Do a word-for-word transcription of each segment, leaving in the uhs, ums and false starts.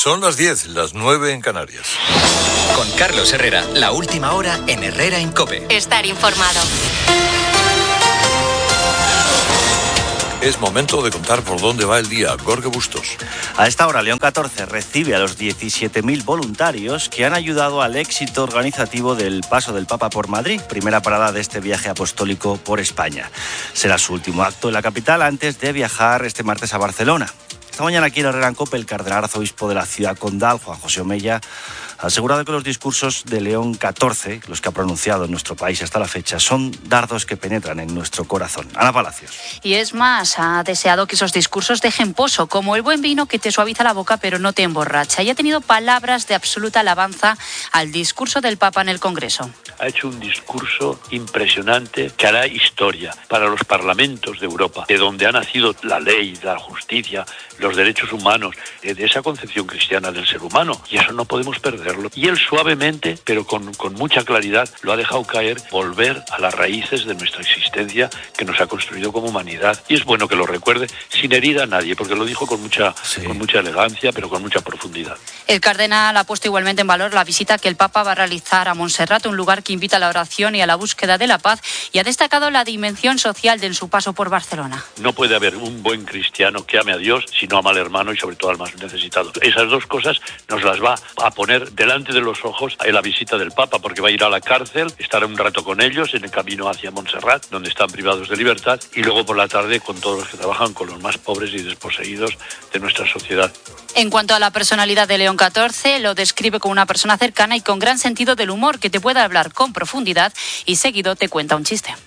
Son las diez, las nueve en Canarias. Con Carlos Herrera, la última hora en Herrera en COPE. Estar informado. Es momento de contar por dónde va el día. Gorge Bustos. A esta hora, León catorce recibe a los diecisiete mil voluntarios que han ayudado al éxito organizativo del Paso del Papa por Madrid, primera parada de este viaje apostólico por España. Será su último acto en la capital antes de viajar este martes a Barcelona. Esta mañana aquí en Herrera en COPE, el cardenal arzobispo de la ciudad condal, Juan José Omeya, ha asegurado que los discursos de León catorce, los que ha pronunciado en nuestro país hasta la fecha, son dardos que penetran en nuestro corazón. Ana Palacios. Y es más, ha deseado que esos discursos dejen pozo, como el buen vino que te suaviza la boca pero no te emborracha. Y ha tenido palabras de absoluta alabanza al discurso del Papa en el Congreso. Ha hecho un discurso impresionante que hará historia para los parlamentos de Europa, de donde ha nacido la ley, la justicia, los derechos humanos, de esa concepción cristiana del ser humano. Y eso no podemos perderlo. Y él suavemente, pero con, con mucha claridad, lo ha dejado caer, volver a las raíces de nuestra existencia que nos ha construido como humanidad. Y es bueno que lo recuerde sin herir a nadie, porque lo dijo con mucha, sí. con mucha elegancia, pero con mucha profundidad. El cardenal ha puesto igualmente en valor la visita que el Papa va a realizar a Montserrat, un lugar que invita a la oración y a la búsqueda de la paz, y ha destacado la dimensión social de su paso por Barcelona. No puede haber un buen cristiano que ame a Dios si no ama al hermano y sobre todo al más necesitado. Esas dos cosas nos las va a poner delante de los ojos en la visita del Papa, porque va a ir a la cárcel, estará un rato con ellos en el camino hacia Montserrat, donde están privados de libertad, y luego por la tarde con todos los que trabajan con los más pobres y desposeídos de nuestra sociedad. En cuanto a la personalidad de León catorce, lo describe como una persona cercana y con gran sentido del humor, que te puede hablar con profundidad y seguido te cuenta un chiste.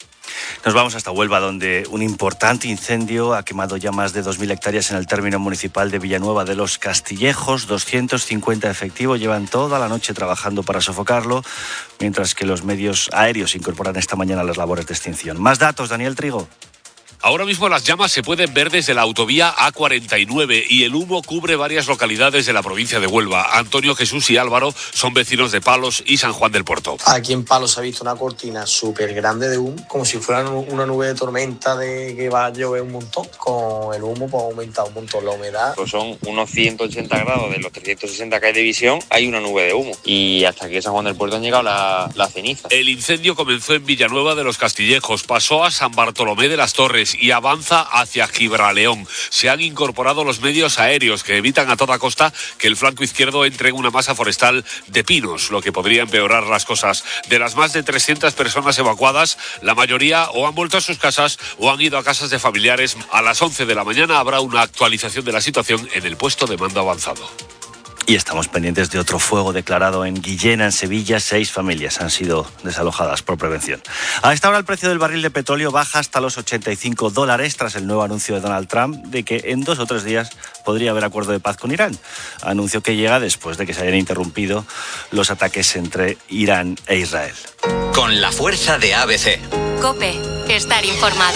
Nos vamos hasta Huelva, donde un importante incendio ha quemado ya más de dos mil hectáreas en el término municipal de Villanueva de los Castillejos. doscientos cincuenta efectivos llevan toda la noche trabajando para sofocarlo, mientras que los medios aéreos incorporan esta mañana las labores de extinción. Más datos, Daniel Trigo. Ahora mismo las llamas se pueden ver desde la autovía A cuarenta y nueve y el humo cubre varias localidades de la provincia de Huelva. Antonio, Jesús y Álvaro son vecinos de Palos y San Juan del Puerto. Aquí en Palos se ha visto una cortina súper grande de humo, como si fuera una nube de tormenta de que va a llover un montón. Con el humo pues, ha aumentado un montón la humedad. Pues son unos ciento ochenta grados de los trescientos sesenta que hay de visión, hay una nube de humo. Y hasta aquí en San Juan del Puerto han llegado la, la ceniza. El incendio comenzó en Villanueva de los Castillejos, pasó a San Bartolomé de las Torres y avanza hacia Gibraleón. Se han incorporado los medios aéreos que evitan a toda costa que el flanco izquierdo entre en una masa forestal de pinos, lo que podría empeorar las cosas. De las más de trescientas personas evacuadas, la mayoría o han vuelto a sus casas o han ido a casas de familiares. A las once de la mañana habrá una actualización de la situación en el puesto de mando avanzado. Y estamos pendientes de otro fuego declarado en Guillena, en Sevilla. Seis familias han sido desalojadas por prevención. A esta hora el precio del barril de petróleo baja hasta los ochenta y cinco dólares tras el nuevo anuncio de Donald Trump de que en dos o tres días podría haber acuerdo de paz con Irán. Anuncio que llega después de que se hayan interrumpido los ataques entre Irán e Israel. Con la fuerza de A B C. COPE. Estar informado.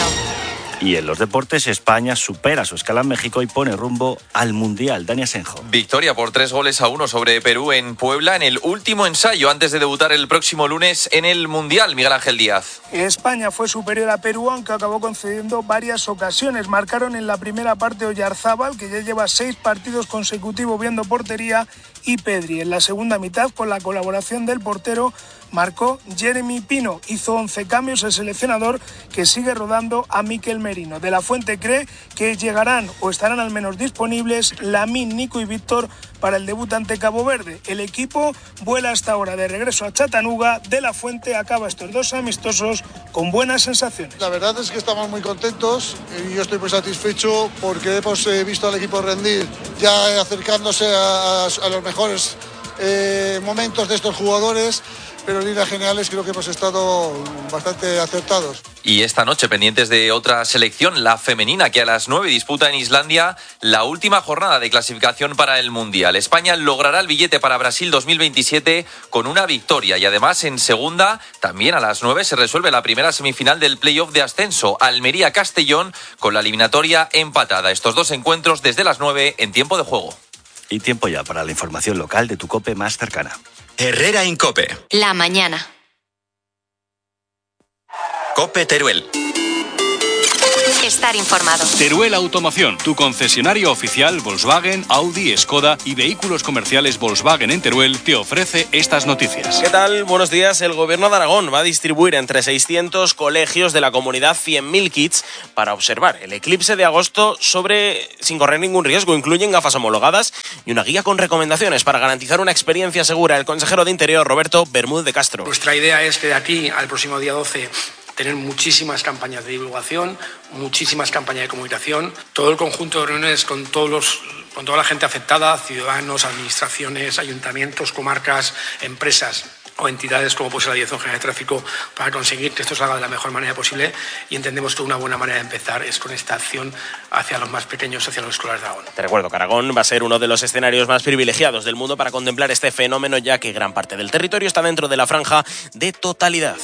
Y en los deportes, España supera su escala en México y pone rumbo al Mundial. Dani Asenjo. Victoria por tres goles a uno sobre Perú en Puebla en el último ensayo antes de debutar el próximo lunes en el Mundial. Miguel Ángel Díaz. España fue superior a Perú, aunque acabó concediendo varias ocasiones. Marcaron en la primera parte Oyarzábal, que ya lleva seis partidos consecutivos viendo portería, y Pedri. En la segunda mitad, con la colaboración del portero, marcó Jeremy Pino. Hizo once cambios el seleccionador, que sigue rodando a Mikel Merino. De la Fuente cree que llegarán o estarán al menos disponibles Lamine, Nico y Víctor para el debut ante Cabo Verde. El equipo vuela hasta ahora de regreso a Chattanooga. De la Fuente acaba estos dos amistosos con buenas sensaciones. La verdad es que estamos muy contentos y yo estoy muy satisfecho porque hemos eh, visto al equipo rendir ya acercándose a, a los mejores eh, momentos de estos jugadores. Pero en líneas generales creo que hemos estado bastante acertados. Y esta noche pendientes de otra selección, la femenina, que a las nueve disputa en Islandia la última jornada de clasificación para el Mundial. España logrará el billete para Brasil dos mil veintisiete con una victoria. Y además en segunda, también a las nueve se resuelve la primera semifinal del playoff de ascenso. Almería-Castellón con la eliminatoria empatada. Estos dos encuentros desde las nueve en tiempo de juego. Y tiempo ya para la información local de tu COPE más cercana. Herrera en COPE. La mañana. COPE Teruel. estar informado. Teruel Automoción, tu concesionario oficial Volkswagen, Audi, Skoda y vehículos comerciales Volkswagen en Teruel, te ofrece estas noticias. ¿Qué tal? Buenos días. El Gobierno de Aragón va a distribuir entre seiscientos colegios de la comunidad cien mil kits para observar el eclipse de agosto sobre sin correr ningún riesgo. Incluyen gafas homologadas y una guía con recomendaciones para garantizar una experiencia segura. El consejero de Interior, Roberto Bermúdez de Castro. Nuestra idea es que de aquí al próximo día doce tener muchísimas campañas de divulgación, muchísimas campañas de comunicación, todo el conjunto de reuniones con todos los, con toda la gente afectada, ciudadanos, administraciones, ayuntamientos, comarcas, empresas o entidades como puede ser la Dirección General de Tráfico, para conseguir que esto salga de la mejor manera posible, y entendemos que una buena manera de empezar es con esta acción hacia los más pequeños, hacia los escolares de Aragón. Te recuerdo que Aragón va a ser uno de los escenarios más privilegiados del mundo para contemplar este fenómeno, ya que gran parte del territorio está dentro de la franja de totalidad.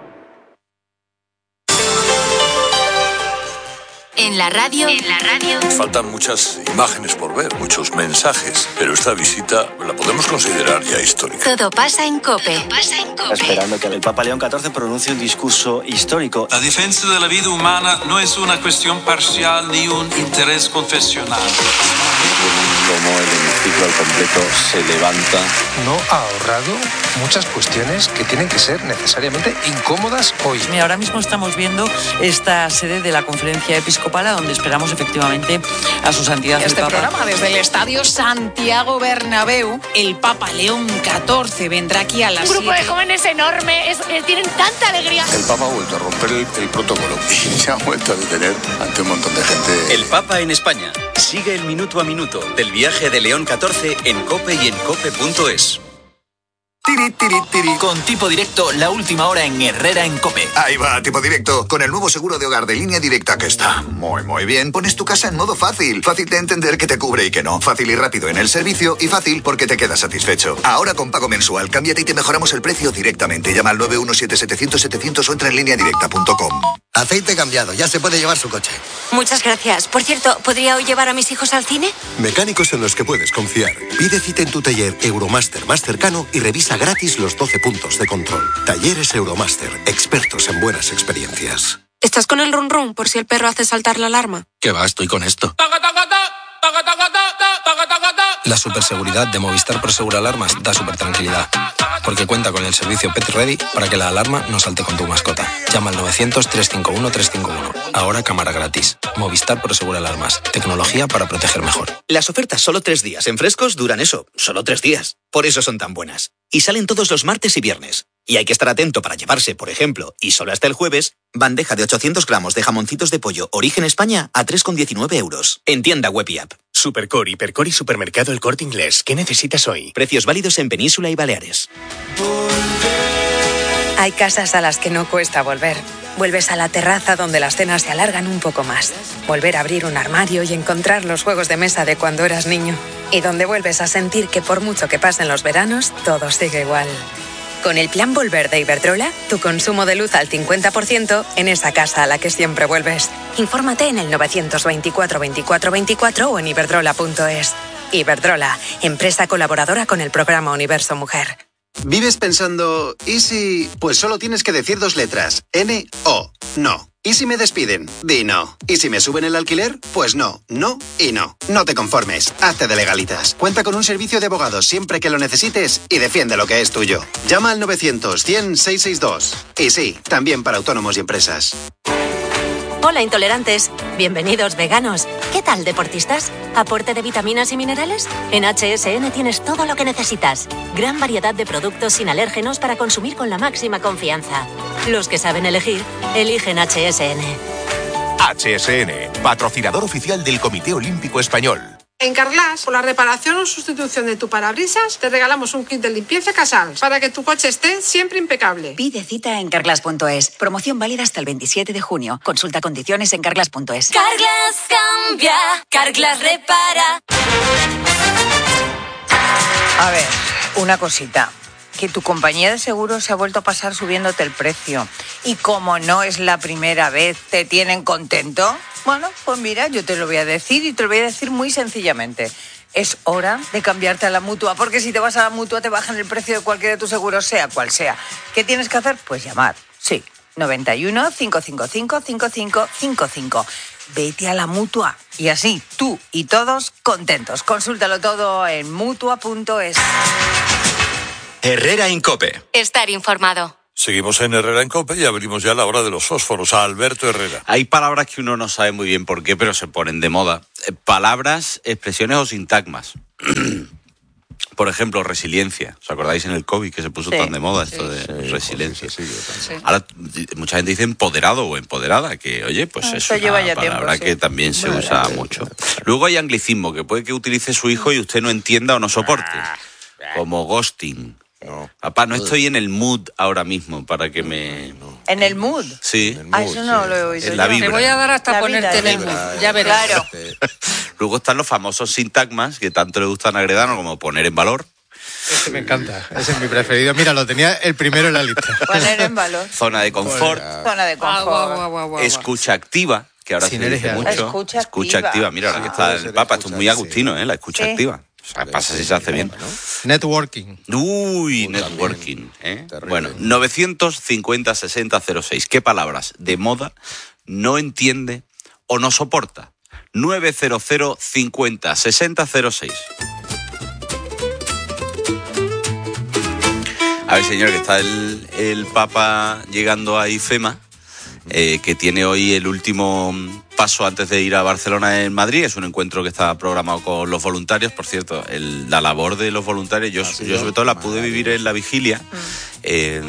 En la radio, en la radio. Faltan muchas imágenes por ver, muchos mensajes, pero esta visita la podemos considerar ya histórica. Todo pasa en COPE. Todo pasa en COPE. Esperando que el Papa León catorce pronuncie un discurso histórico. La defensa de la vida humana no es una cuestión parcial ni un interés confesional. Como el hemiciclo al completo se levanta. No ha ahorrado muchas cuestiones que tienen que ser necesariamente incómodas hoy. Mira, ahora mismo estamos viendo esta sede de la Conferencia Episcopal, donde esperamos efectivamente a su santidad este el Papa. Programa desde el Estadio Santiago Bernabéu. El Papa León catorce vendrá aquí a las Un grupo siete. de jóvenes enorme, es, eh, tienen tanta alegría. El Papa ha vuelto a romper el, el protocolo y se ha vuelto a detener ante un montón de gente. El Papa en España. Sigue el minuto a minuto del viaje de León catorce en COPE y en cope punto es. Tiri, tiri, tiri. Con Tipo Directo, la última hora en Herrera en COPE. Ahí va, Tipo Directo, con el nuevo seguro de hogar de Línea Directa, que está muy, muy bien. Pones tu casa en modo fácil. Fácil de entender que te cubre y que no. Fácil y rápido en el servicio, y fácil porque te quedas satisfecho. Ahora con pago mensual, cámbiate y te mejoramos el precio directamente. Llama al nueve uno siete setecientos setecientos o entra en línea directa punto com. Aceite cambiado, ya se puede llevar su coche. Muchas gracias. Por cierto, ¿podría hoy llevar a mis hijos al cine? Mecánicos en los que puedes confiar. Pide cita en tu taller Euromaster más cercano y revisa gratis los doce puntos de control. Talleres Euromaster, expertos en buenas experiencias. ¿Estás con el run run por si el perro hace saltar la alarma? ¿Qué va? Estoy con esto. La superseguridad de Movistar Prosegur Alarmas da super tranquilidad, porque cuenta con el servicio Pet Ready para que la alarma no salte con tu mascota. Llama al novecientos, trescientos cincuenta y uno, trescientos cincuenta y uno. Ahora cámara gratis. Movistar Prosegur Alarmas. Tecnología para proteger mejor. Las ofertas solo tres días en Frescos duran eso, solo tres días. Por eso son tan buenas. Y salen todos los martes y viernes. Y hay que estar atento para llevarse, por ejemplo, y solo hasta el jueves, bandeja de ochocientos gramos de jamoncitos de pollo Origen España a tres con diecinueve euros. En tienda web y app. Supercor, Hipercor y Supermercado El Corte Inglés. ¿Qué necesitas hoy? Precios válidos en Península y Baleares. Hay casas a las que no cuesta volver. Vuelves a la terraza donde las cenas se alargan un poco más. Volver a abrir un armario y encontrar los juegos de mesa de cuando eras niño. Y donde vuelves a sentir que por mucho que pasen los veranos, todo sigue igual. Con el plan Volver de Iberdrola, tu consumo de luz al cincuenta por ciento en esa casa a la que siempre vuelves. Infórmate en el novecientos veinticuatro veinticuatro veinticuatro o en iberdrola punto es. Iberdrola, empresa colaboradora con el programa Universo Mujer. ¿Vives pensando, ¿y si...? Pues solo tienes que decir dos letras, N O, no. ¿Y si me despiden? Di no. ¿Y si me suben el alquiler? Pues no, no y no. No te conformes, hazte de legalitas. Cuenta con un servicio de abogados siempre que lo necesites y defiende lo que es tuyo. Llama al novecientos, cien, seiscientos sesenta y dos. Y sí, también para autónomos y empresas. Hola, intolerantes. Bienvenidos, veganos. ¿Qué tal, deportistas? ¿Aporte de vitaminas y minerales? En H S N tienes todo lo que necesitas. Gran variedad de productos sin alérgenos para consumir con la máxima confianza. Los que saben elegir, eligen H S N. H S N, patrocinador oficial del Comité Olímpico Español. En Carglass, por la reparación o sustitución de tu parabrisas, te regalamos un kit de limpieza Casals para que tu coche esté siempre impecable. Pide cita en carglass punto es. Promoción válida hasta el veintisiete de junio. Consulta condiciones en carglass punto es. Carglass cambia, Carglass repara. A ver, una cosita. Que tu compañía de seguros se ha vuelto a pasar subiéndote el precio. Y como no es la primera vez, ¿te tienen contento? Bueno, pues mira, yo te lo voy a decir y te lo voy a decir muy sencillamente. Es hora de cambiarte a la Mutua, porque si te vas a la Mutua te bajan el precio de cualquiera de tus seguros, sea cual sea. ¿Qué tienes que hacer? Pues llamar, sí. noventa y uno, cinco cinco cinco, cinco cinco cinco cinco. Vete a la Mutua y así tú y todos contentos. Consúltalo todo en mutua punto es. Herrera Incope. Estar informado. Seguimos en Herrera Incope y abrimos ya la hora de los fósforos. A Alberto Herrera. Hay palabras que uno no sabe muy bien por qué, pero se ponen de moda. Palabras, expresiones o sintagmas. Por ejemplo, resiliencia. ¿Os acordáis en el COVID que se puso sí. tan de moda esto sí, de sí, resiliencia? Sí, sí. Ahora mucha gente dice empoderado o empoderada, que oye, pues ah, es una palabra tiempo, sí. que también se bueno, usa mucho. Luego hay anglicismo, que puede que utilice su hijo y usted no entienda o no soporte. Como ghosting. No. Papá, no estoy en el mood ahora mismo para que me... ¿En el mood? Sí. El mood, ah, eso no sí. lo he oído. En la vibra. Te voy a dar hasta la ponerte en el mood, ya verás. Claro. Luego están los famosos sintagmas que tanto le gustan a Agredano, como poner en valor. Ese me encanta, ese es mi preferido. Mira, lo tenía el primero en la lista. Poner en valor. Zona de confort. Zona de confort. Guau, guau, guau, guau. Escucha activa, que ahora Sin se dice mucho. Escucha, escucha activa. activa. Mira, ahora que está el Papa, esto es muy agustino, ¿eh? La escucha sí. activa. O sea, pasa si se hace bien. Networking. Uy, networking. ¿eh? Bueno, novecientos cincuenta, sesenta, cero seis. ¿Qué palabras de moda no entiende o no soporta? novecientos cincuenta, sesenta, cero seis. A ver, señor, que está el, el Papa llegando a IFEMA, eh, que tiene hoy el último paso antes de ir a Barcelona en Madrid. Es un encuentro que está programado con los voluntarios. Por cierto, el, la labor de los voluntarios, yo, yo sobre todo la pude vivir en la vigilia. Mm. Eh,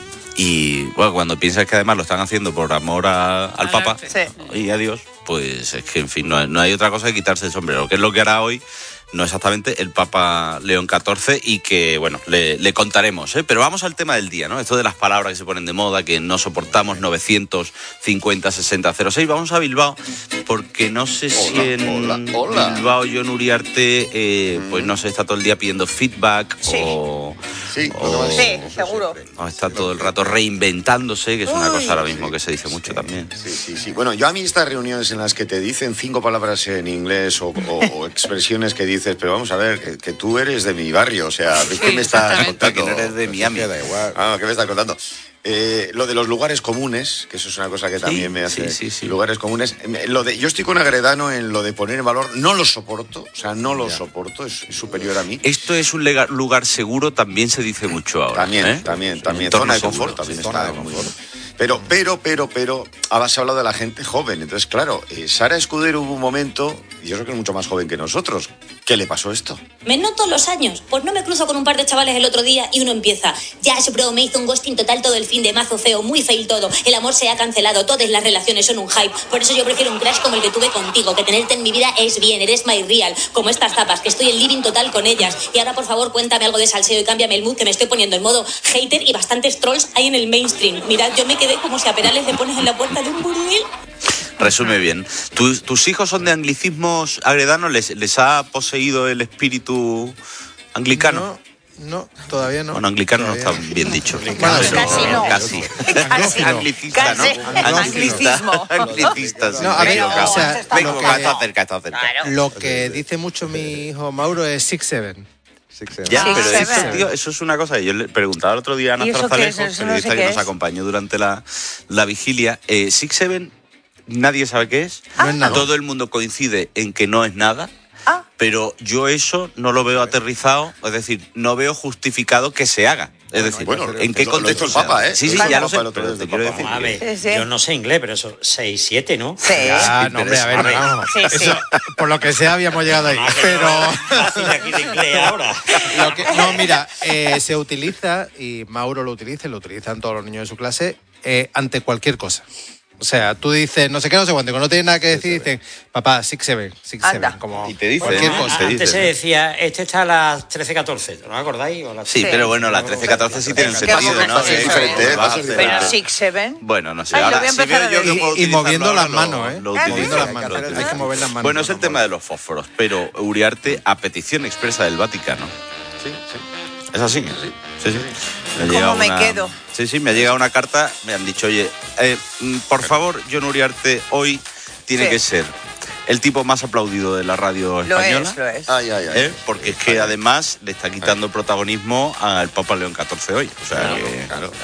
y bueno, cuando piensas que además lo están haciendo por amor a, al Papa sí. y a Dios, pues es que, en fin, no, no hay otra cosa que quitarse el sombrero, que es lo que hará hoy. No exactamente el Papa León catorce y que, bueno, le, le contaremos, ¿eh? Pero vamos al tema del día, ¿no? Esto de las palabras que se ponen de moda, que no soportamos, novecientos cincuenta, sesenta, cero seis. Vamos a Bilbao, porque no sé hola, si en hola, hola. Bilbao Jon Uriarte, eh, mm. pues no sé, está todo el día pidiendo feedback sí. o... Sí, o, sí, seguro. O está todo el rato reinventándose, que es una cosa ahora mismo que se dice mucho sí, también. Sí, sí, sí. Bueno, yo a mí estas reuniones en las que te dicen cinco palabras en inglés o, o, o expresiones que dices, pero vamos a ver, que, que tú eres de mi barrio, o sea, ¿qué sí, me estás contando? Que no eres de Miami. Da igual. Ah, ¿qué me estás contando? Eh, lo de los lugares comunes, que eso es una cosa que también sí, me hace... Sí, sí, sí. Lugares comunes. Lo de, yo estoy con Agredano en lo de poner en valor, no lo soporto, o sea, no lo ya. soporto, es, es superior a mí. Esto es un lega, lugar seguro, también se dice mucho ahora. También, ¿eh? también, también. Zona de confort, también sí, está muy bien. Pero, pero, pero, pero, has hablado de la gente joven. Entonces, claro, eh, Sara Escudero hubo un momento, y yo creo que es mucho más joven que nosotros. ¿Qué le pasó esto? Me noto los años. Pues no me cruzo con un par de chavales el otro día y uno empieza. Ya, bro, me hizo un ghosting total todo el fin de mazo feo, muy fail todo. El amor se ha cancelado, todas las relaciones son un hype. Por eso yo prefiero un crash como el que tuve contigo, que tenerte en mi vida es bien, eres my real. Como estas tapas, que estoy en living total con ellas. Y ahora, por favor, cuéntame algo de salseo y cámbiame el mood, que me estoy poniendo en modo hater y bastantes trolls hay en el mainstream. Mirad, yo me quedé como si a Perales le pones en la puerta de un burdel. Resume bien. ¿Tus, tus hijos son de anglicismos, Agredano? ¿Les, les ha poseído el espíritu anglicano? No, no, todavía no. Bueno, anglicano todavía no está bien dicho. Bueno, casi no. Casi. Casi. Anglicista, ¿no? Anglicismo. Anglicista, sí. No, a ver, o sea, venga, lo que, está cerca, está cerca. Lo que dice mucho mi hijo Mauro es six seven. Ya, Six, pero eso, tío, eso es una cosa. Yo le preguntaba el otro día a Ana Zarzalejo, periodista no sé que nos es. acompañó durante la, la vigilia. Eh, Six Seven, nadie sabe qué es. Ah. No es nada. Todo el mundo coincide en que no es nada. Ah. Pero yo eso no lo veo aterrizado, es decir, no veo justificado que se haga. Es decir, bueno, ¿en qué contexto? El Papa, ¿eh? Sí, sí, ya lo sé, pero te quiero decir. A ver, sí, sí. yo no sé inglés, pero eso, seis, siete, ¿no? Sí. Ah, no, hombre, a ver, vamos. Sí, sí. Eso, por lo que sea, habíamos llegado ahí. Ah, pero. pero... aquí de inglés ahora. Lo que, no, mira, eh, se utiliza, y Mauro lo utiliza, y lo utilizan todos los niños de su clase, eh, ante cualquier cosa. O sea, tú dices, no sé qué, no sé cuánto, cuando no tienes nada que decir, dicen, papá, six seven, six seven, como y te dice, cualquier ¿no? Antes cosa. se dice, decía, este está a las trece catorce, ¿no acordáis? O las... Sí, sí, pero bueno, las trece catorce sí tienen sentido, ¿no? Es diferente, pero six seven. Bueno, no sé, Ay, ahora si veo yo que puedo y, y moviendo ahora, las manos, ¿eh? Lo, lo moviendo las manos, hay que mover las manos. Bueno, es el tema de los fósforos, pero Uriarte, a petición expresa del Vaticano. Sí, sí. ¿Es así? Sí, sí. sí. Me ¿Cómo me una... quedo? Sí, sí, me ha llegado una carta, me han dicho, oye, eh, por favor, Jon Uriarte hoy tiene sí. que ser el tipo más aplaudido de la radio lo española. Es, lo es. Ay, ay, ay. ¿eh? Porque es que además le está quitando protagonismo al Papa León catorce hoy. O sea, claro, que... claro, claro.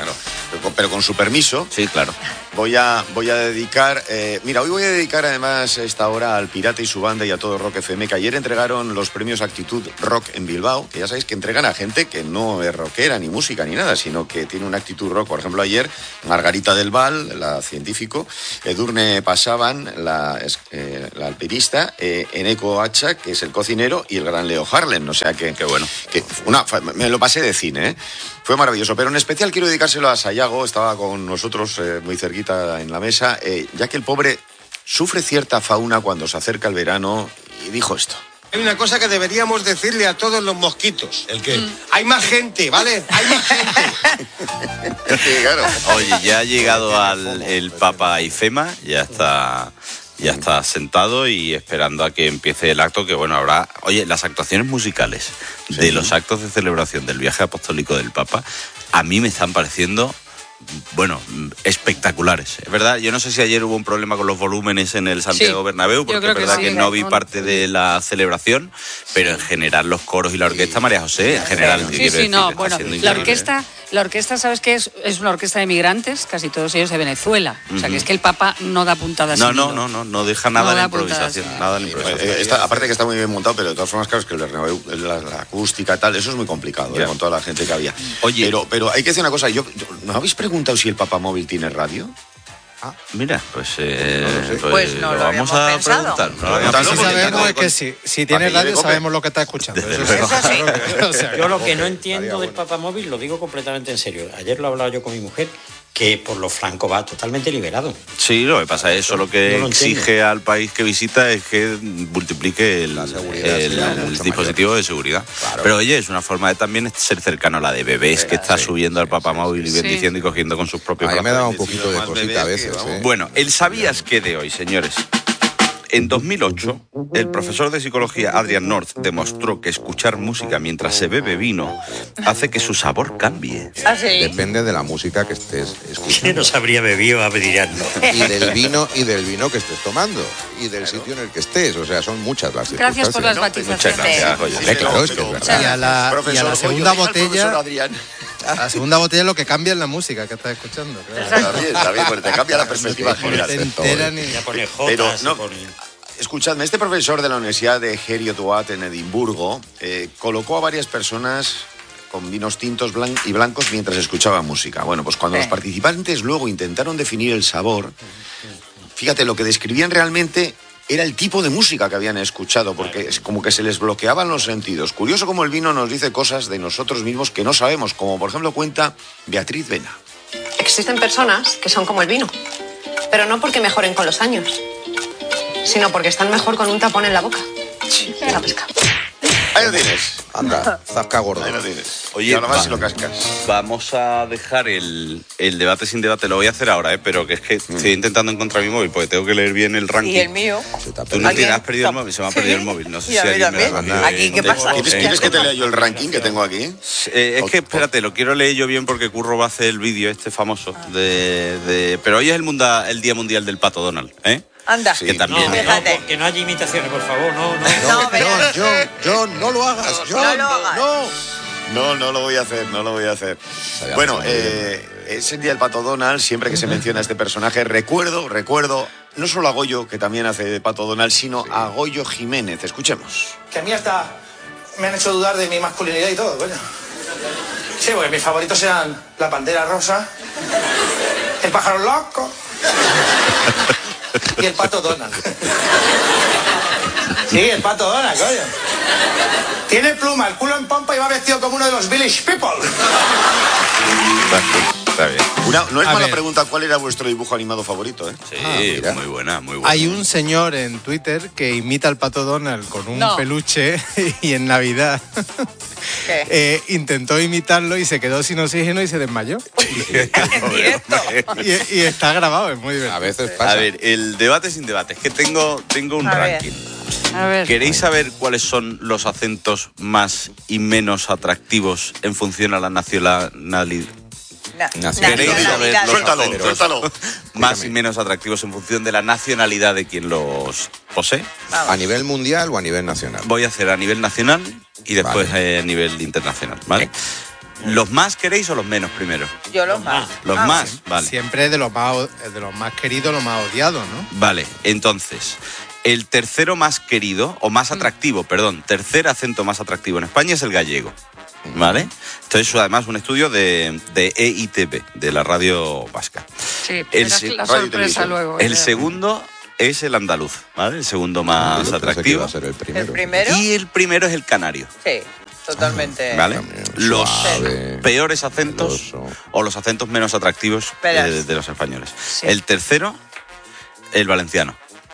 pero con, pero con su permiso. Sí, claro. Voy a, voy a dedicar, eh, mira, hoy voy a dedicar además esta hora al Pirata y su banda y a todo Rock F M, que ayer entregaron los premios Actitud Rock en Bilbao, que ya sabéis que entregan a gente que no es rockera, ni música, ni nada, sino que tiene una actitud rock. Por ejemplo, ayer Margarita del Val, la científico, Edurne Pasaban, la, eh, la alpinista, eh, Eneco Hacha, que es el cocinero, y el gran Leo Harlem. O sea que, qué bueno. Que una, me lo pasé de cine, ¿eh? Fue maravilloso, pero en especial quiero dedicárselo a Sayago, estaba con nosotros eh, muy cerquita en la mesa, eh, ya que el pobre sufre cierta fauna cuando se acerca el verano, y dijo esto. Hay una cosa que deberíamos decirle a todos los mosquitos. ¿El qué? Mm. Hay más gente, ¿vale? Hay más gente. Sí, claro. Oye, ya ha llegado al, el Papa Ifema, ya está... Ya está sentado y esperando a que empiece el acto, que bueno, habrá... Oye, las actuaciones musicales sí. de los actos de celebración del viaje apostólico del Papa, a mí me están pareciendo, bueno, espectaculares. Es verdad, yo no sé si ayer hubo un problema con los volúmenes en el Santiago sí, Bernabéu, porque es verdad que, sí, que no vi parte de la celebración, pero en general los coros y la orquesta, María José, en general... Sí, sí, decir, no, bueno, la orquesta... La orquesta, ¿sabes qué es? Es una orquesta de migrantes, casi todos ellos de Venezuela. Uh-huh. O sea, que es que el Papa no da puntadas. No, no, no, no, no deja nada no de improvisación. Nada de improvisación. Eh, está, aparte que está muy bien montado, pero de todas formas, claro, es que el Bernabéu, la, la acústica tal, eso es muy complicado, eh, con toda la gente que había. Oye, pero, pero hay que decir una cosa, yo, yo ¿no habéis preguntado si el Papa Móvil tiene radio? Ah, mira, pues, eh, no sé. pues, pues no lo, lo vamos a pensado. preguntar. No, lo que sí sabemos es que si, si tiene radio sabemos lo que está escuchando. Eso, eso sí. O sea, yo lo que no entiendo del Papa Móvil, lo digo completamente en serio. Ayer lo hablaba yo con mi mujer, que por lo franco va totalmente liberado. Sí, lo que pasa es eso, lo que no lo exige entiendo. Al país que visita es que multiplique el, el, el dispositivo mayor. De seguridad. Claro. Pero oye, es una forma de también ser cercano a la de bebés, que está sí, subiendo sí, al Papa sí, Móvil y bendiciendo sí. y cogiendo con sus propios... A mí me da un poquito de cosita a veces. ¿eh? Bueno, el ¿sabías qué de hoy, señores? En dos mil ocho, el profesor de psicología Adrian North demostró que escuchar música mientras se bebe vino hace que su sabor cambie. ¿Ah, sí? Depende de la música que estés escuchando. ¿Quién nos habría bebido Adrian North? Y del vino y del vino que estés tomando y del sitio en el que estés. O sea, son muchas las Gracias por las matizaciones. Muchas gracias. Oye, sí, claro, es que es verdad. Y a la, y a la segunda botella... La segunda botella es lo que cambia en la música que estás escuchando. Claro. Está bien, está bien, porque te cambia la perspectiva general. Te enteran y... Pero no... Escuchadme, este profesor de la Universidad de Heriot Watt en Edimburgo eh, colocó a varias personas con vinos tintos blan- y blancos mientras escuchaban música. Bueno, pues cuando eh. los participantes luego intentaron definir el sabor, fíjate, lo que describían realmente era el tipo de música que habían escuchado, porque es como que se les bloqueaban los sentidos. Curioso como el vino nos dice cosas de nosotros mismos que no sabemos, como por ejemplo cuenta Beatriz Vena. Existen personas que son como el vino, pero no porque mejoren con los años, sino porque están mejor con un tapón en la boca. Sí. La pesca. Ahí lo tienes. Anda, zasca gordo. Ahí lo tienes. Oye, y ahora más va, si lo cascas. Vamos a dejar el, el debate sin debate. Lo voy a hacer ahora, ¿eh? Pero que es que mm. estoy intentando encontrar mi móvil porque tengo que leer bien el ranking. Y el mío. Tú no tienes, has perdido el móvil, se me ha perdido el móvil. No sé y si alguien me lo ha perdido. Aquí, ¿qué pasa? ¿Quieres, ¿Quieres que te lea yo el ranking que tengo aquí? Eh, es que, espérate, lo quiero leer yo bien porque Curro va a hacer el vídeo este famoso. de, de Pero hoy es el, munda, el Día Mundial del Pato Donald, ¿eh? Anda, sí, que también. No, fíjate. No, que no haya imitaciones, por favor, no, no. No, no, no, John, John, no lo hagas, John, no, lo hagas. no. No, no lo voy a hacer, no lo voy a hacer. Bueno, eh, es el día del Pato Donald, siempre que se menciona este personaje, recuerdo, recuerdo, no solo a Goyo, que también hace de Pato Donald, sino sí. a Goyo Jiménez. Escuchemos. Que a mí hasta me han hecho dudar de mi masculinidad y todo, coño. Sí, porque mis favoritos eran la pantera rosa, el pájaro loco y el Pato Donald. Sí, el Pato Donald, coño. Tiene pluma, el culo en pompa y va vestido como uno de los Village People. Está bien. Una, no es a mala ver. Pregunta, ¿cuál era vuestro dibujo animado favorito? ¿eh? Sí, ah, muy buena, muy buena. Hay un señor en Twitter que imita al Pato Donald con un no. peluche y en Navidad eh, intentó imitarlo y se quedó sin oxígeno y se desmayó. y, y está grabado, es muy divertido. A veces pasa. A ver, el debate sin debate. Es que tengo, tengo un a ranking. A ver. ¿Queréis saber cuáles son los acentos más y menos atractivos en función a la nacionalidad? Na- ¿Queréis saber los suéltalo, acentos suéltalo. más y menos atractivos en función de la nacionalidad de quien los posee? ¿A nivel mundial o a nivel nacional? Voy a hacer a nivel nacional y después vale. eh, a nivel internacional, ¿vale? ¿Los más queréis o los menos primero? Yo los más. Los Ah, más, sí. vale. Siempre de los más, de los más queridos, los más odiados, ¿no? Vale, entonces, el tercero más querido, o más atractivo, perdón, tercer acento más atractivo en España es el gallego, ¿vale? Entonces, eso además un estudio de, de E I T V, de la radio vasca. Sí, El verás se- la Radio y sorpresa televisión. luego. El ¿eh? segundo es el andaluz, ¿vale? El segundo más Yo pensé que atractivo. iba a ser el primero. ¿El primero? Y el primero es el canario, Sí, totalmente. ¿vale? Los suave, peores acentos o los acentos menos atractivos Verás. eh, de los españoles. El tercero, el valenciano,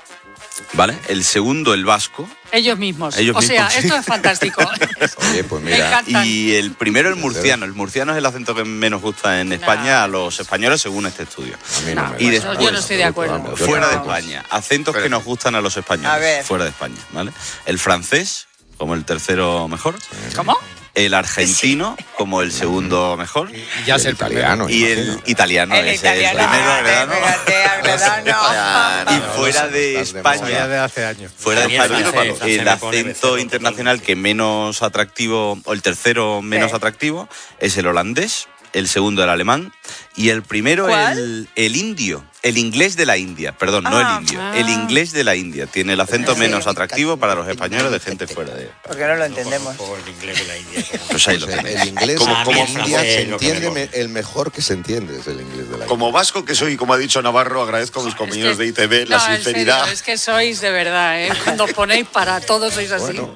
¿vale? El segundo, el vasco. Ellos mismos. Ellos o sea, mismos, sí. esto es fantástico. Oye, pues Me mira, encantan. Y el primero, el murciano. El murciano es el acento que menos gusta en España a los españoles, según este estudio. a mí no, me Y gusta. después, yo no estoy de acuerdo. Vamos, yo fuera de tampoco. España, acentos que nos gustan a los A españoles, ver. fuera de España, ¿vale? El francés, como el tercero mejor. ¿Cómo? El argentino, como el segundo mejor. Y ya es el italiano. Y el imagino. italiano, El ese italiano, es el primero, fíjate, ¿verdad? fíjate, Agredano. Y fuera de Estás de Ya España, de hace años. fuera de A mí el España, francés, francés el me pone acento becerro internacional que menos atractivo, o el tercero menos Sí. atractivo, es el holandés, el segundo el alemán, y el primero ¿Cuál? el, el indio, el inglés de la India, perdón, no Ah. el indio, Ah. el inglés de la India. Tiene el acento Sí. menos atractivo para los españoles de gente fuera de... Porque no lo entendemos. Por el inglés de la India. Pues ahí lo Pues tenéis. el inglés Como- como, como India francés, se lo que entiende mejor. me- el mejor que se entiende es el inglés de la Como vasco que soy, como ha dicho Navarro, agradezco a mis compañeros Es que- de I T V la no, en sinceridad. serio, es que sois de verdad, ¿eh? Cuando os ponéis para todos sois así. Bueno,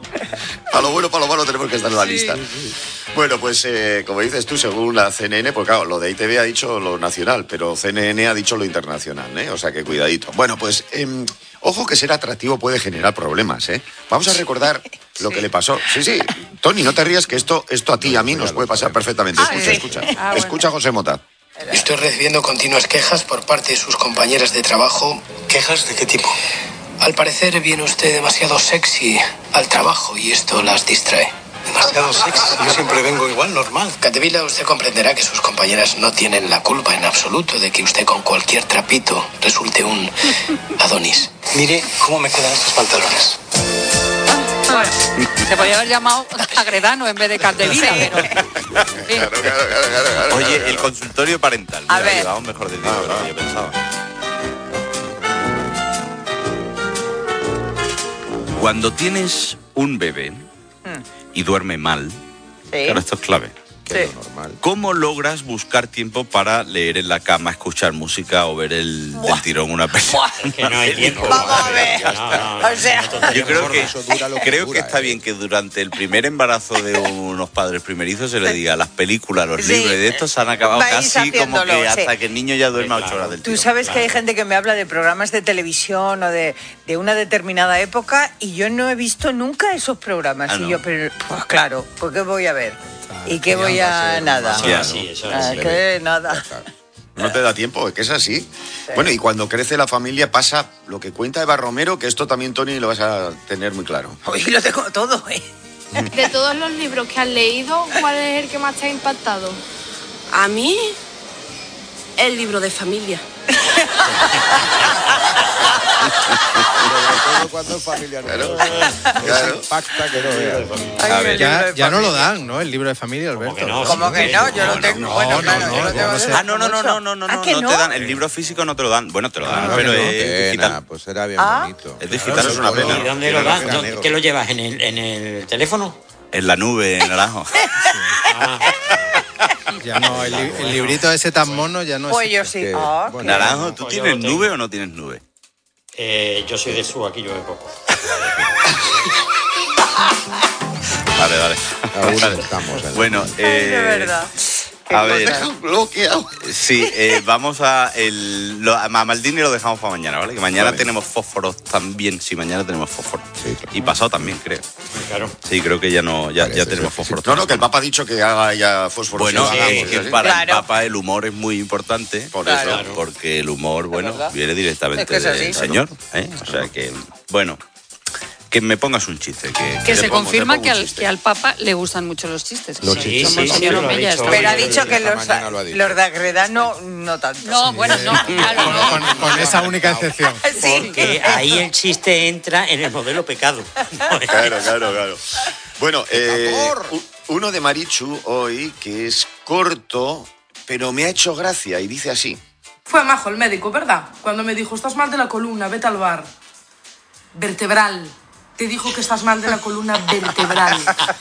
A lo bueno, para lo malo tenemos que estar en la Sí. lista. Bueno, pues eh, como dices tú, según la C N N, pues claro, lo de I T V ha dicho lo nacional, pero C N N ha dicho lo internacional, ¿eh? O sea que cuidadito. Bueno, pues em, ojo que ser atractivo puede generar problemas, ¿eh? Vamos a recordar lo que le pasó. Sí, sí, Tony, no te rías que esto, esto a ti y a mí nos puede pasar perfectamente. Ah, Escucha, sí. escucha. Ah, bueno. Escucha a José Mota. Estoy recibiendo continuas quejas por parte de sus compañeras de trabajo. ¿Quejas de qué tipo? Al parecer viene usted demasiado sexy al trabajo y esto las distrae. Demasiado sexy. Yo siempre vengo igual, normal. Catevila, usted comprenderá que sus compañeras no tienen la culpa en absoluto de que usted con cualquier trapito resulte un Adonis. Mire cómo me quedan estos pantalones. Bueno, se podría haber llamado Agredano en vez de Capdevila, pero... Claro, claro, claro, claro, Oye, claro. el consultorio parental. A Mira, ver. llevamos mejor de tiempo de lo que yo pensaba. Cuando tienes un bebé y duerme mal, Sí. claro, esto es clave. que es lo normal. ¿Cómo logras buscar tiempo para leer en la cama, escuchar música o ver el, del tirón una película? Que no hay tiempo. Vamos a ver. No, no, no, O sea, no, Yo creo que, Eso dura lo que creo dura, que está ¿eh? bien que durante el primer embarazo de unos padres primerizos se le diga las películas, los Sí. libros de estos se han acabado Vais casi como haciéndolo, que hasta sí. que el niño ya duerma ocho horas del Tú tirón. sabes que hay gente que me habla de programas de televisión o de, de una determinada época y yo no he visto nunca esos programas. Ah, y ¿no? yo, pero, pues claro, ¿por qué voy a ver? ¿Y qué ya voy va a a ser nada? más Ya, Ah, sí, eso es. Ah, que nada. No te da tiempo, es que es así. Bueno, y cuando crece la familia pasa lo que cuenta Eva Romero, que esto también, Tony, lo vas a tener muy claro. Hoy lo tengo todo, ¿eh? De todos los libros que has leído, ¿cuál es el que más te ha impactado? A mí, el libro de familia. Sobre todo cuando es familiar. Claro, Eso claro. impacta que no veas. A ver, Ya, ya no lo dan, ¿no? El libro de familia, Alberto. que no? ¿Cómo que no? Yo lo tengo. no, bueno, no, claro, no, yo lo yo tengo no sé. Ah, no, no, no, no, no, no, ¿Ah, no, que no no? te dan. El libro físico no te lo dan. Bueno, te lo dan, Claro pero que no. es Pena, digital. pues era bien Ah. bonito. Es digital, Claro, es una eso es pena. ¿Y dónde Era lo dan? negro. ¿Dónde- ¿Qué lo llevas? ¿En el, en el teléfono? En la nube, en naranjo. Ah, Ya no, el, li- el librito ese tan mono ya no Pues existe. yo sí. que- Ah, bueno, qué- Naranjo, ¿tú Pues yo tienes lo tengo. nube o no tienes nube? eh, yo soy de Sur, aquí llueve poco. Vale, vale. Aún estamos. en- Bueno, Ay, eh, de verdad. a Nos ver, dejan bloqueados. sí, eh, vamos a el, lo, a Maldini lo dejamos para mañana, ¿vale? Que mañana Vale. tenemos fósforos también, sí, mañana tenemos fósforos. Sí, claro. Y pasado también, creo. Claro. Sí, creo que ya no, ya, ya Parece tenemos ser que sí. fósforos. No, no, que el Papa ha dicho que haga ya fósforo. Bueno, sí, eh, hagamos, que ¿sí? para Claro. el Papa el humor es muy importante. Por Claro. eso. Porque el humor, bueno, verdad. viene directamente Es que es así. del Señor. ¿eh? O sea que, bueno. que me pongas un chiste. Que, Que se le pongo, confirma te pongo que un al, chiste. que al Papa le gustan mucho los chistes. Los Sí, chistes. como el Sí, señor sí, lo ha Omeya dicho. está- Pero ha dicho que Esta los, mañana lo ha dicho. los de Agreda no, no tanto. No, bueno, no, claro, no. Con, con esa única excepción. Porque ahí el chiste entra en el modelo pecado. Claro, claro, claro. Bueno, eh, u- uno de Marichu hoy que es corto, pero me ha hecho gracia y dice así. Fue majo el médico, ¿verdad? Cuando me dijo, estás mal de la columna, vete al bar. Vertebral. Te dijo que estás mal de la columna vertebral.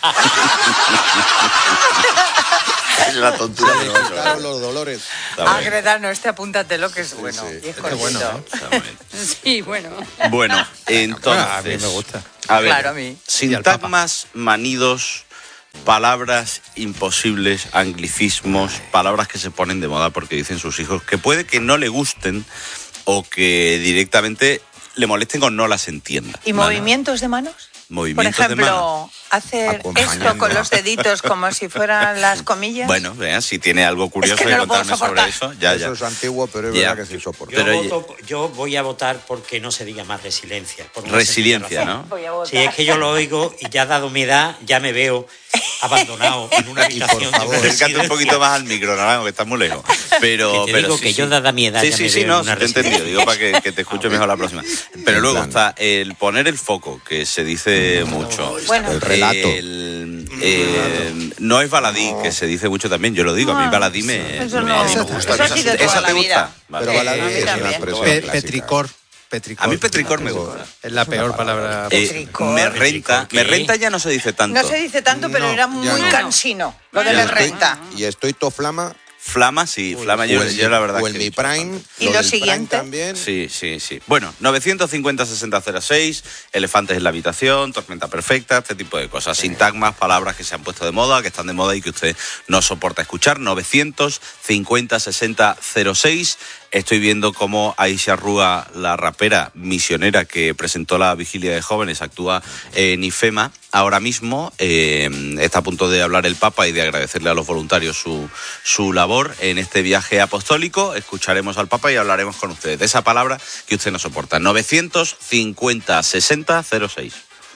Es la tontura de otro. Claro, los dolores. Agreda, no, este apúntatelo, que es bueno. sí. Y es cortito. Sí, bueno. Bueno, entonces... Ah, a mí me gusta. A ver, Claro, a mí. sintagmas, manidos, palabras imposibles, anglicismos, palabras que se ponen de moda porque dicen sus hijos, que puede que no le gusten o que directamente le molesten o no las entienda. ¿Y ¿vale? movimientos de manos? Por Movimientos de ejemplo, manos. hacer Acompañando. esto con los deditos como si fueran las comillas. Bueno, vean, si tiene algo curioso Es que que no lo puedo contarme sobre soportar. eso, ya, Eso ya. es antiguo, pero es Ya. verdad que se soporta. Yo, Pero, voto- yo voy a votar porque no se diga más resiliencia. por una Resiliencia, sencilla ¿no? razón. Voy a votar. Sí, es que yo lo oigo y ya dado mi edad, ya me veo abandonado en una habitación. de una Acércate un residencia. poquito más al micro, Naranjo, que estás muy lejos. Pero, Que te pero digo sí, que sí. yo dada mi edad Sí, ya sí, me sí, veo no, en una te he entendido. residencia. Digo para que, que te escuche mejor la próxima. Pero En luego plan. está el poner el foco, que se dice mucho. Bueno. El relato. El, eh, no es baladí, que se dice mucho también. Yo lo digo, a mí baladí me, Eso me- no. me Eso gusta. ha sido toda ¿Esa la te vida. gusta? Vale. Pero baladí a mí es una también. expresión Pe- clásica. petricor. Petricor. A mí petricor me gusta. Es la peor palabra. Eh, Petricor. me renta, ¿Qué? me renta ya no se dice tanto. No se dice tanto, pero No, era muy ya no. cansino. Lo de Y la estoy- renta. Y estoy to flama. Flama, sí, flama, yo, o el, yo la verdad o el que he Mi dicho Prime. ¿Y lo lo del siguiente? Prime también. Sí, sí, sí. Bueno, novecientos cincuenta sesenta cero seis, elefantes en la habitación, tormenta perfecta, este tipo de cosas. Sintagmas, palabras que se han puesto de moda, que están de moda y que usted no soporta escuchar. novecientos cincuenta sesenta cero seis. Estoy viendo cómo Aisha Rúa, la rapera misionera que presentó la vigilia de jóvenes, actúa en IFEMA. Ahora mismo eh, está a punto de hablar el Papa y de agradecerle a los voluntarios su, su labor en este viaje apostólico. Escucharemos al Papa y hablaremos con ustedes de esa palabra que usted no soporta. novecientos cincuenta sesenta cero seis.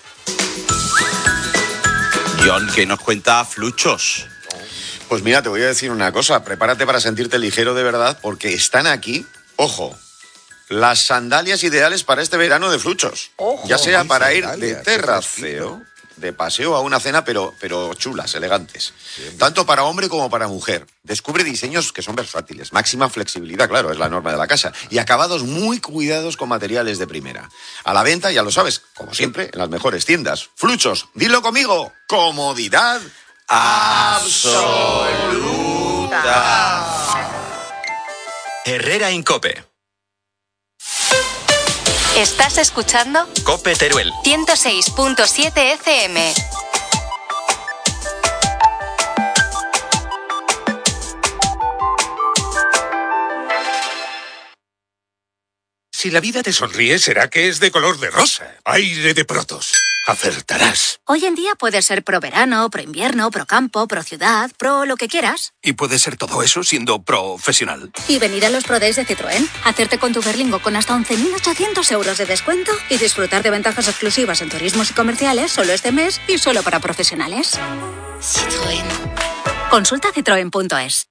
John, ¿qué nos cuenta Fluchos? Pues mira, te voy a decir una cosa. Prepárate para sentirte ligero de verdad porque están aquí, ojo, las sandalias ideales para este verano de Fluchos. Ojo, ya sea hay para ir sandalias, de qué terraceo, de paseo a una cena, pero, pero chulas, elegantes. Tanto para hombre como para mujer. Descubre diseños que son versátiles. Máxima flexibilidad, claro, es la norma de la casa. Y acabados muy cuidados con materiales de primera. A la venta, ya lo sabes, como siempre, en las mejores tiendas. Fluchos, dilo conmigo, comodidad absoluta. Herrera Incope. ¿Estás escuchando? Cope Teruel. ciento seis punto siete F M. Si la vida te sonríe, será que es de color de rosa. Aire de Protos. Acertarás. Hoy en día puedes ser pro verano, pro invierno, pro campo, pro ciudad, pro lo que quieras. Y puede ser todo eso siendo profesional. Y venir a los Pro Days de Citroën, hacerte con tu Berlingo con hasta once mil ochocientos euros de descuento y disfrutar de ventajas exclusivas en turismos y comerciales solo este mes y solo para profesionales. Citroën. Consulta citroen punto es.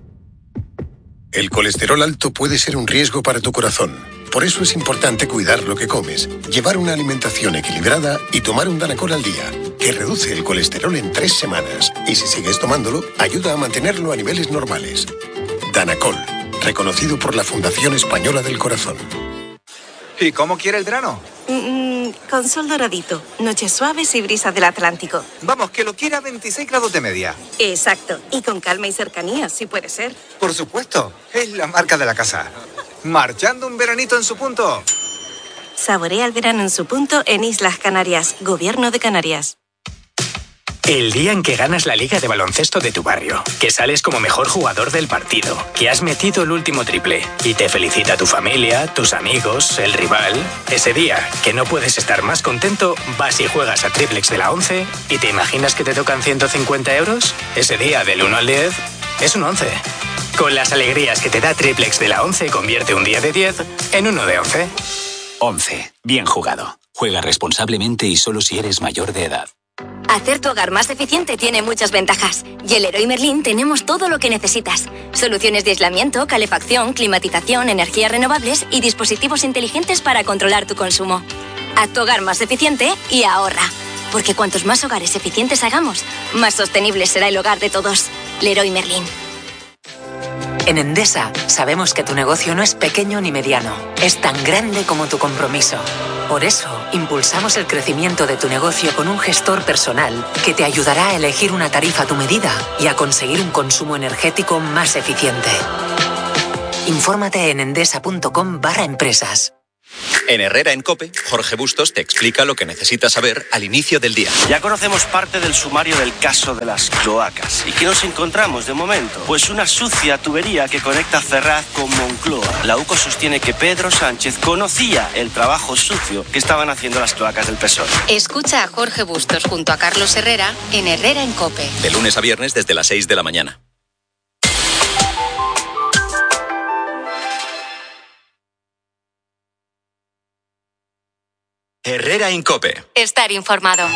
El colesterol alto puede ser un riesgo para tu corazón. Por eso es importante cuidar lo que comes, llevar una alimentación equilibrada y tomar un Danacol al día, que reduce el colesterol en tres semanas. Y si sigues tomándolo, ayuda a mantenerlo a niveles normales. Danacol, reconocido por la Fundación Española del Corazón. ¿Y cómo quiere el verano? Mm, con sol doradito, noches suaves y brisa del Atlántico. Vamos, que lo quiera a veintiséis grados de media. Exacto, y con calma y cercanía, si puede ser. Por supuesto, es la marca de la casa. Marchando un veranito en su punto. Saborea el verano en su punto en Islas Canarias, Gobierno de Canarias. El día en que ganas la liga de baloncesto de tu barrio, que sales como mejor jugador del partido, que has metido el último triple y te felicita tu familia, tus amigos, el rival. Ese día, que no puedes estar más contento, vas y juegas a Triplex de la once y te imaginas que te tocan ciento cincuenta euros. Ese día, del uno al diez, es un once. Con las alegrías que te da Triplex de la once, convierte un día de diez en uno de once. once. Bien jugado. Juega responsablemente y solo si eres mayor de edad. Hacer tu hogar más eficiente tiene muchas ventajas. Y en Leroy Merlin tenemos todo lo que necesitas. Soluciones de aislamiento, calefacción, climatización, energías renovables y dispositivos inteligentes para controlar tu consumo. Haz tu hogar más eficiente y ahorra. Porque cuantos más hogares eficientes hagamos, más sostenible será el hogar de todos. Leroy Merlin. En Endesa sabemos que tu negocio no es pequeño ni mediano, es tan grande como tu compromiso. Por eso, impulsamos el crecimiento de tu negocio con un gestor personal que te ayudará a elegir una tarifa a tu medida y a conseguir un consumo energético más eficiente. Infórmate en endesa.com barra empresas. En Herrera en COPE, Jorge Bustos te explica lo que necesitas saber al inicio del día. Ya conocemos parte del sumario del caso de las cloacas. ¿Y qué nos encontramos de momento? Pues una sucia tubería que conecta Ferraz con Moncloa. La UCO sostiene que Pedro Sánchez conocía el trabajo sucio que estaban haciendo las cloacas del P S O E. Escucha a Jorge Bustos junto a Carlos Herrera en Herrera en COPE. De lunes a viernes desde las seis de la mañana. Herrera en COPE. Estar informado.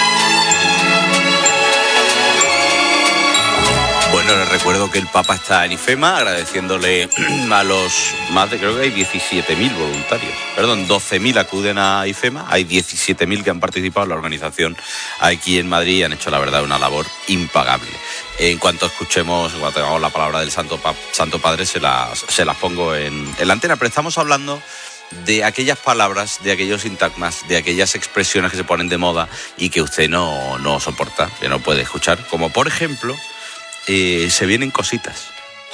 Bueno, les recuerdo que el Papa está en IFEMA, agradeciéndole a los más de, creo que hay diecisiete mil voluntarios. Perdón, doce mil acuden a IFEMA, hay diecisiete mil que han participado en la organización aquí en Madrid y han hecho, la verdad, una labor impagable. En cuanto escuchemos, cuando tengamos la palabra del Santo, pa- Santo Padre, se las, se las pongo en, en la antena, pero estamos hablando de aquellas palabras, de aquellos sintagmas, de aquellas expresiones que se ponen de moda y que usted no, no soporta, que no puede escuchar, como por ejemplo, eh, se vienen cositas.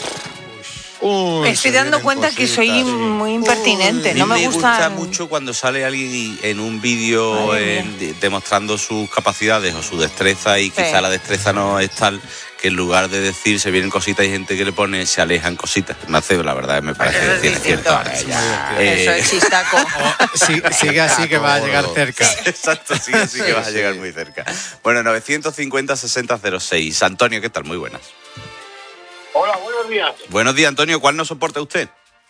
Uy, me estoy dando cuenta cositas, que soy sí. muy impertinente. Uy, no me, me gusta... gusta mucho cuando sale alguien en un vídeo en, demostrando sus capacidades o su destreza y sí. quizá la destreza no es tal que en lugar de decir se vienen cositas hay gente que le pone se alejan cositas. Me hace, la verdad, me parece que tiene cierto arte. Eh, Eso es chistaco. Sí, sigue así que va a llegar cerca. Exacto, sigue así que vas a llegar muy cerca. Bueno, novecientos cincuenta sesenta cero seis. Antonio, ¿qué tal? Muy buenas. Hola, buenos días. Buenos días, Antonio. ¿Cuál no soporta usted?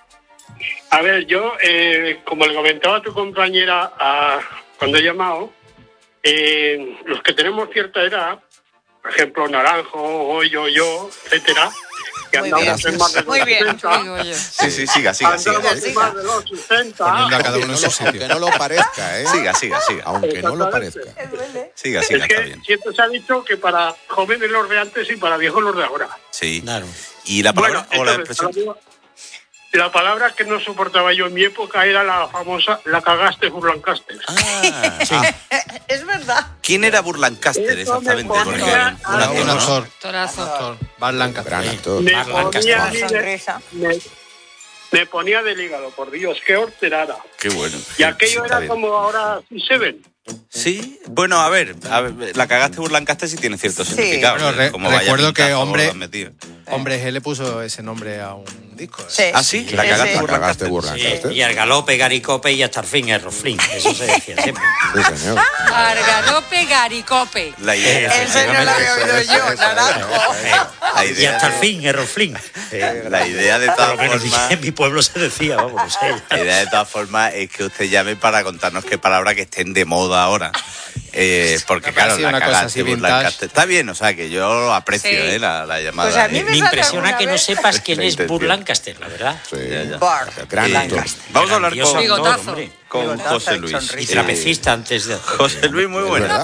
A ver, yo, eh, como le comentaba a tu compañera a, cuando he llamado, eh, los que tenemos cierta edad, por ejemplo, Naranjo, Goyo, yo, etcétera, que Muy andamos bien. en más de los Muy bien. sesenta. Sí, sí, siga, siga, siga. Andamos en más de los sesenta. Poniendo a cada uno en su sitio. Aunque no lo parezca, ¿eh? Siga, siga, siga. Aunque no lo parezca. Siga, siga, Es está que bien. siempre se ha dicho que para jóvenes los de antes y para viejos los de ahora. Sí. Claro. ¿Y la palabra Bueno, o la entonces, expresión? La palabra que no soportaba yo en mi época era la famosa la cagaste Burlancaster. Ah, sí. Es verdad. ¿Quién era Burlancaster exactamente? Porque un actor, Un ¿no? actor. Torazo. Bart Lancaster. Gran actor. Me Mar ponía, Lancaster. de, me, me ponía del hígado, por Dios, qué horterada. Qué bueno. Y aquello Sí, está era bien. como ahora Seven. Sí, bueno, a ver, a ver, la cagaste Burlancaster sí tiene cierto significado. Bueno, re- como vaya recuerdo que pintazo hombre, lo han metido. hombre G le puso ese nombre a un disco. ¿eh? Sí. ¿Ah, sí? La Sí, cagaste sí. La cagaste Burlancaster. Burlancaster. Sí, y al galope, garicope y hasta el fin, el roflín. Eso se decía siempre. Sí, señor. Argarope, garicope. La idea, Ese no lo había oído yo, Naranjo. la Y idea, hasta el fin, el roflín. la idea de Por todas lo menos formas, en mi pueblo se decía, vamos, no sé. la idea de todas formas es que usted llame para contarnos qué palabras que estén de moda ahora. Eh, porque Me claro, parece la una cosa cagaste así Burlancaster. vintage. Está bien, o sea que yo lo aprecio, Sí. eh, la, la llamada. Pues a mí eh. me Me sale impresiona alguna que no vez. sepas quién La es intención. Burlancaster, la verdad. Sí, ya, ya. Bart. Gran Eh, actor. Vamos a hablar Grandioso con, actor, Bigotazo. hombre. con Bigotazo José y Luis. sonrisa. Y Eh, trapecista antes de... José Luis, muy Es bueno. verdad.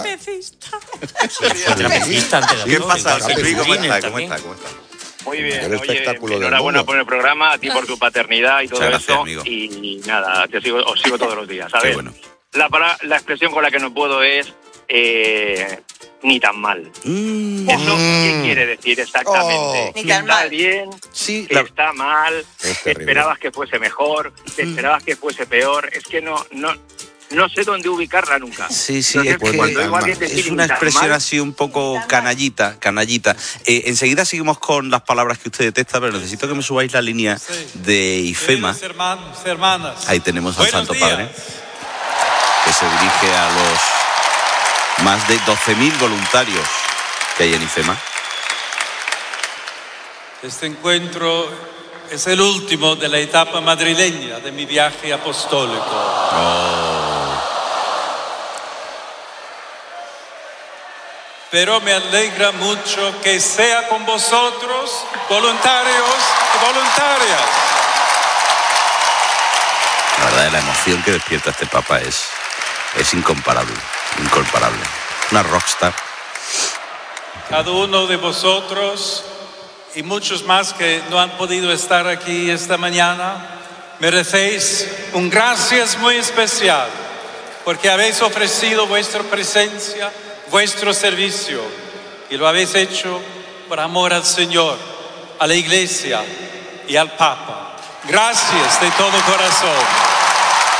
Fue trapecista antes de... ¿Qué pasa, José José Luis? ¿Cómo Luis está? ¿Cómo también. está? ¿Cómo está? Muy bien, El oye, espectáculo del enhorabuena mundo. por el programa, a ti por tu paternidad y todo Muchas gracias, eso. amigo. Y nada, te sigo, os sigo todos los días, Qué ¿sabes? bueno. La, para- la expresión con la que no puedo es eh, ni tan mal. Mm. ¿Eso qué quiere decir exactamente? Oh. Ni Que tan está mal. bien, Sí, que la- está mal, Es que terrible. esperabas que fuese mejor, que esperabas que fuese peor. Es que no, no, no sé dónde ubicarla nunca. Sí, sí, Entonces, es que cuando oigo a alguien decir es una ni tan expresión mal, así un poco canallita, canallita. Eh, enseguida seguimos con las palabras que usted detesta, pero necesito que me subáis la línea de IFEMA. Hermanos, hermanas. Ahí tenemos al Buenos Santo días. Padre, que se dirige a los más de doce mil voluntarios que hay en IFEMA. Este encuentro es el último de la etapa madrileña de mi viaje apostólico. pero me alegra mucho que sea con vosotros, voluntarios y voluntarias. La verdad, la emoción que despierta este Papa es, es incomparable, incomparable. Una rockstar. Cada uno de vosotros y muchos más que no han podido estar aquí esta mañana, merecéis un gracias muy especial porque habéis ofrecido vuestra presencia, vuestro servicio y lo habéis hecho por amor al Señor, a la Iglesia y al Papa. Gracias de todo corazón.